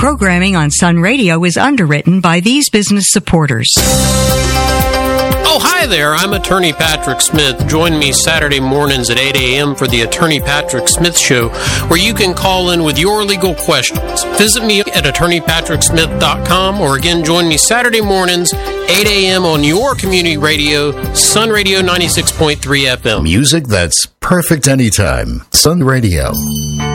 Programming on Sun Radio is underwritten by these business supporters. Oh, hi there. I'm Attorney Patrick Smith. Join me Saturday mornings at 8 a.m. for the Attorney Patrick Smith Show, where you can call in with your legal questions. Visit me at attorneypatricksmith.com, or again, join me Saturday mornings, 8 a.m. on your community radio, Sun Radio 96.3 FM. Music that's perfect anytime. Sun Radio.